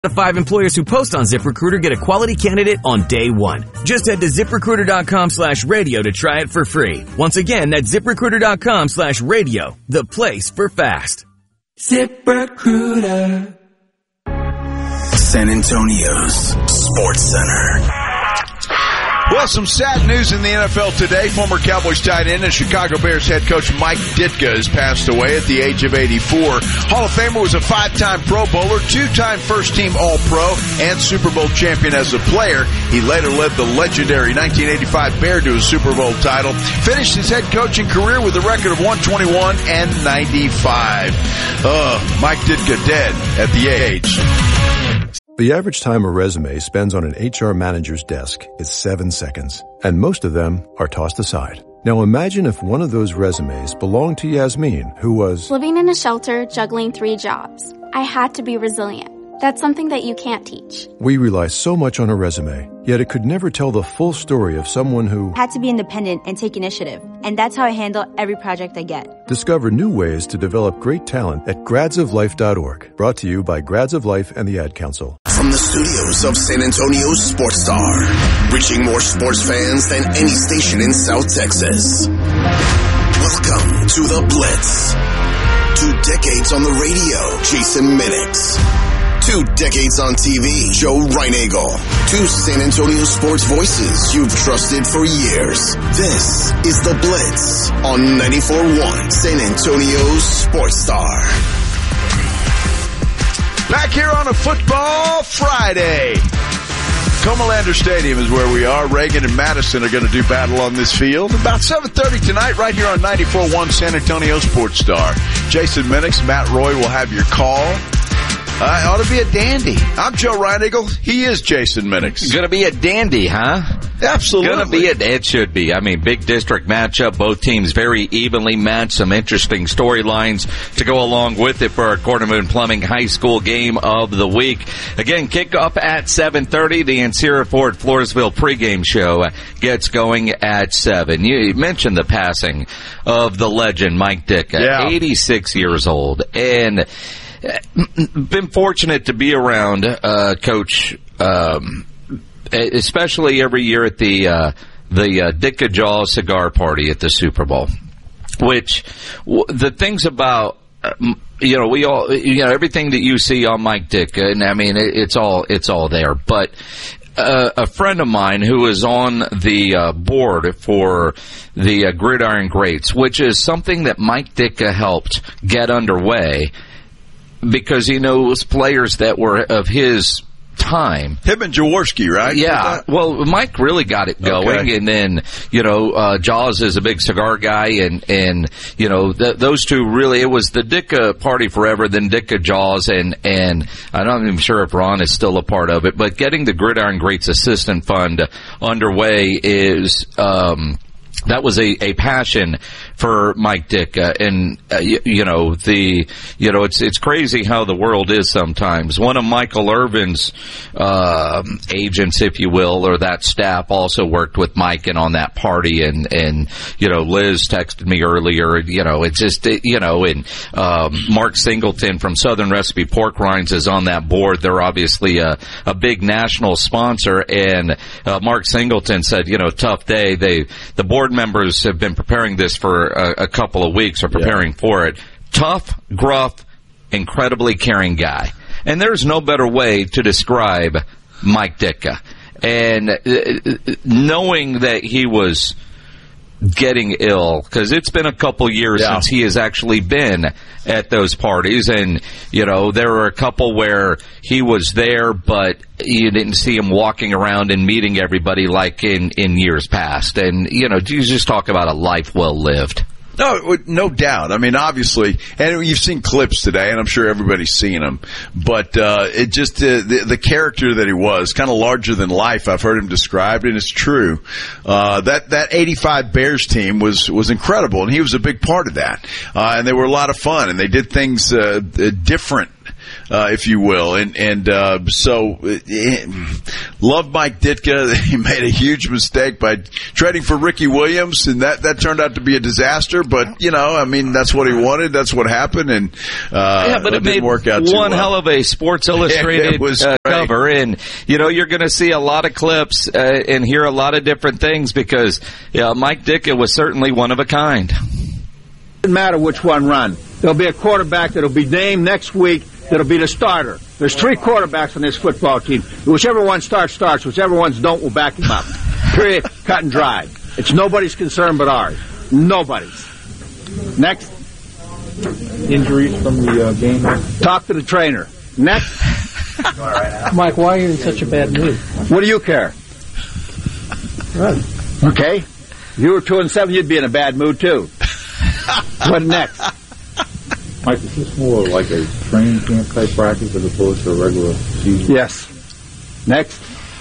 The 5 employers who post on ZipRecruiter get a quality candidate on day one. Just head to ZipRecruiter.com/radio to try it for free. Once again, that's ZipRecruiter.com/radio, the place for fast. ZipRecruiter. San Antonio's Sports Center. Well, some sad news in the NFL today. Former Cowboys tight end and Chicago Bears head coach Mike Ditka has passed away at the age of 84. Hall of Famer, was a 5-time Pro Bowler, 2-time first-team All-Pro, and Super Bowl champion as a player. He later led the legendary 1985 Bear to a Super Bowl title. Finished his head coaching career with a record of 121 and 95. Mike Ditka dead at the age. The average time a resume spends on an HR manager's desk is 7 seconds, and most of them are tossed aside. Now imagine if one of those resumes belonged to Yasmin, who was living in a shelter, juggling 3 jobs. I had to be resilient. That's something that you can't teach. We rely so much on a resume, yet it could never tell the full story of someone who had to be independent and take initiative. And that's how I handle every project I get. Discover new ways to develop great talent at gradsoflife.org. Brought to you by Grads of Life and the Ad Council. From the studios of San Antonio's Sports Star, reaching more sports fans than any station in South Texas. Welcome to The Blitz. 2 decades on the radio, Jason Minix. 2 decades on TV, Joe Reinagle. 2 San Antonio sports voices you've trusted for years. This is The Blitz on 94.1 San Antonio's Sports Star. Back here on a football Friday. Comalander Stadium is where we are. Reagan and Madison are going to do battle on this field. About 7:30 tonight, right here on 94.1 San Antonio Sports Star. Jason Minix, Matt Roy will have your call. It ought to be a dandy. I'm Joe Reinagle. He is Jason Minix. Going to be a dandy, huh? Absolutely. Going to be it should be. I mean, big district matchup. Both teams very evenly matched. Some interesting storylines to go along with it for our Cornerman Plumbing High School game of the week. Again, kickoff at 7:30. The Ancira Ford Floresville pregame show gets going at 7. You mentioned the passing of the legend, Mike Ditka, 86 years old. And been fortunate to be around Coach, especially every year at the Ditka Jaws cigar party at the Super Bowl. Which the things about we all everything that you see on Mike Ditka, and I mean it's all there. But a friend of mine who is on the board for the Gridiron Greats, which is something that Mike Ditka helped get underway. Because he knows players that were of his time. Him and Jaworski, right? Yeah. Well, Mike really got it going. Okay. And then, Jaws is a big cigar guy. And those two really, it was the Ditka party forever, then Ditka Jaws. And I'm not even sure if Ron is still a part of it. But getting the Gridiron Greats Assistant Fund underway is, that was a passion for Mike Ditka, and it's crazy how the world is sometimes. One of Michael Irvin's agents, if you will, or that staff, also worked with Mike and on that party, and Liz texted me earlier. It's just and Mark Singleton from Southern Recipe Pork Rinds is on that board. They're obviously a big national sponsor, and Mark Singleton said, tough day. The board members have been preparing this for a couple of weeks, or preparing for it. Tough, gruff, incredibly caring guy. And there's no better way to describe Mike Ditka. And knowing that he was getting ill, because it's been a couple years since he has actually been at those parties, and there were a couple where he was there, but you didn't see him walking around and meeting everybody like in years past. And you just talk about a life well lived. No doubt. I mean, obviously, and you've seen clips today, and I'm sure everybody's seen them. But it just the character that he was, kind of larger than life. I've heard him described, and it's true. That 85 Bears team was incredible, and he was a big part of that. And they were a lot of fun, and they did things different if you will. So love Mike Ditka. He made a huge mistake by trading for Ricky Williams, and that turned out to be a disaster. But, that's what he wanted. That's what happened, and but it didn't work out too well. One hell of a Sports Illustrated cover, and, you're going to see a lot of clips and hear a lot of different things because Mike Ditka was certainly one of a kind. Doesn't matter which one run. There'll be a quarterback that'll be named next week that'll be the starter. There's 3 quarterbacks on this football team. Whichever one starts. Whichever ones don't, we'll back him up. Period. Cut and dry. It's nobody's concern but ours. Nobody's. Next. Injuries from the game? Talk to the trainer. Next. Mike, why are you in such a bad mood? What do you care? Right. Okay. If you were 2-7, you'd be in a bad mood, too. What next? Mike, is this more like a training camp type practice as opposed to a regular season? Yes. Next.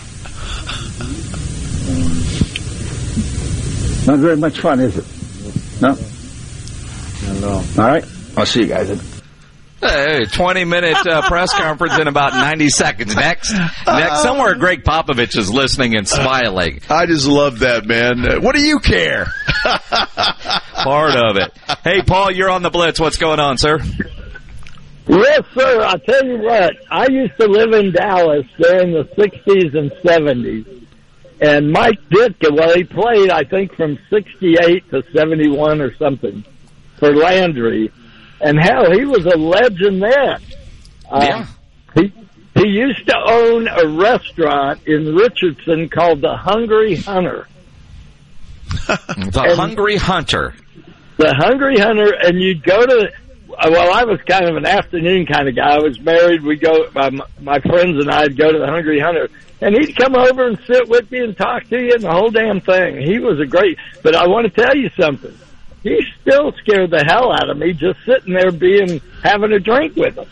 Not very much fun, is it? No? No. All right. I'll see you guys then. Hey, 20-minute press conference in about 90 seconds. Next, somewhere Greg Popovich is listening and smiling. I just love that, man. What do you care? Part of it. Hey, Paul, you're on the Blitz. What's going on, sir? Yes, sir. I'll tell you what. I used to live in Dallas during the 60s and 70s. And Mike Ditka, he played, I think, from 68 to 71 or something for Landry. And hell, he was a legend then. Yeah. He used to own a restaurant in Richardson called the Hungry Hunter. The Hungry Hunter. The Hungry Hunter, and you'd go to. Well, I was kind of an afternoon kind of guy. I was married. We go. My friends and I'd go to the Hungry Hunter, and he'd come over and sit with you and talk to you and the whole damn thing. He was a great. But I want to tell you something. He still scared the hell out of me just sitting there having a drink with him.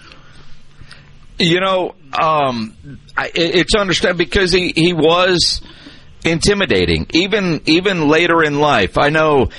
It's understandable because he was intimidating, even later in life. I know,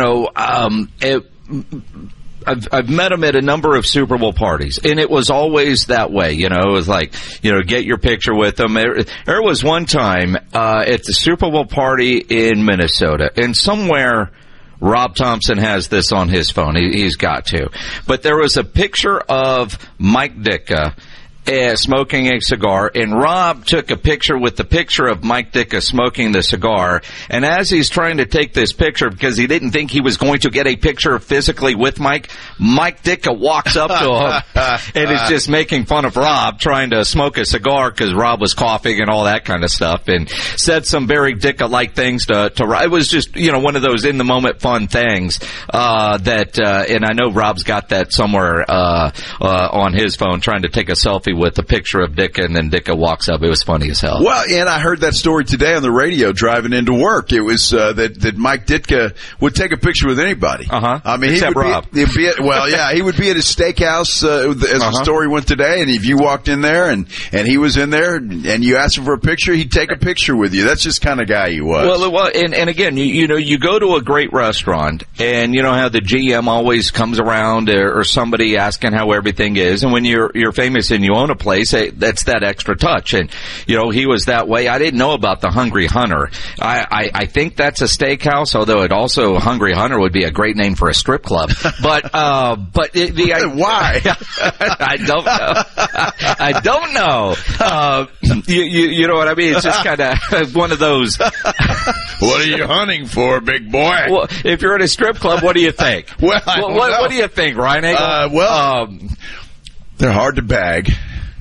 I've met him at a number of Super Bowl parties, and it was always that way. It was like, get your picture with him. There was one time at the Super Bowl party in Minnesota, and somewhere Rob Thompson has this on his phone. He's got to. But there was a picture of Mike Ditka smoking a cigar, and Rob took a picture with the picture of Mike Ditka smoking the cigar, and as he's trying to take this picture, because he didn't think he was going to get a picture physically with Mike Ditka walks up to him and is just making fun of Rob trying to smoke a cigar because Rob was coughing and all that kind of stuff, and said some very Ditka-like things to Rob. It was just, one of those in-the-moment fun things and I know Rob's got that somewhere on his phone, trying to take a selfie with a picture of Ditka, and then Ditka walks up. It was funny as hell. Well, and I heard that story today on the radio driving into work. It was that Mike Ditka would take a picture with anybody. Uh-huh. I mean, except Rob. He would be at his steakhouse as the story went today, and if you walked in there and he was in there and you asked him for a picture, he'd take a picture with you. That's just the kind of guy he was. Well, and again, you go to a great restaurant, and you know how the GM always comes around or somebody asking how everything is, and when you're famous and you own a place, that's that extra touch. And, he was that way. I didn't know about the Hungry Hunter. I think that's a steakhouse, although Hungry Hunter would be a great name for a strip club. But why? I don't know. I don't know. You know what I mean? It's just kind of one of those. What are you hunting for, big boy? Well, if you're at a strip club, what do you think? Well, what do you think, Ryan Eagle? They're hard to bag.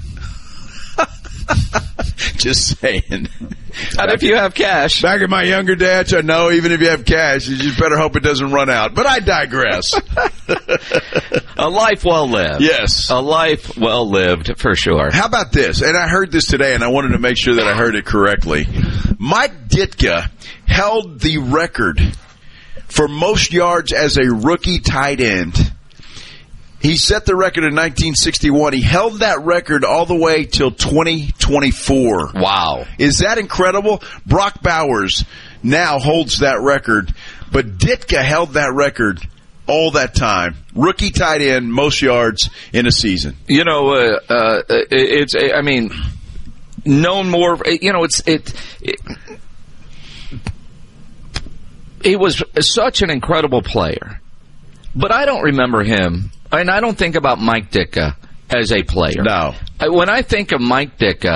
Just saying. And if you have cash. Back in my younger days, I know even if you have cash, you just better hope it doesn't run out. But I digress. A life well lived. Yes. A life well lived, for sure. How about this? And I heard this today, and I wanted to make sure that I heard it correctly. Mike Ditka held the record for most yards as a rookie tight end. He set the record in 1961. He held that record all the way till 2024. Wow. Is that incredible? Brock Bowers now holds that record, but Ditka held that record all that time. Rookie tight end, most yards in a season. You know, I mean, known more. You know, he was such an incredible player, but I don't remember him, and I don't think about Mike Ditka as a player. No. When I think of Mike Ditka,